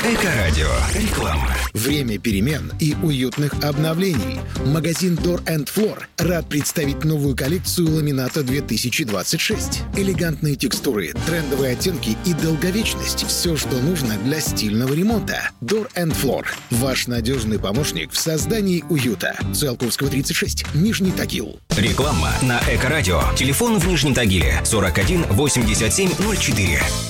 Эко-радио. Реклама. Время перемен и уютных обновлений. Магазин Door and Floor рад представить новую коллекцию ламината 2026. Элегантные текстуры, трендовые оттенки и долговечность – все, что нужно для стильного ремонта. Door and Floor – ваш надежный помощник в создании уюта. Циолковского, 36, Нижний Тагил. Реклама на Эко-радио. Телефон в Нижнем Тагиле 41 87 04.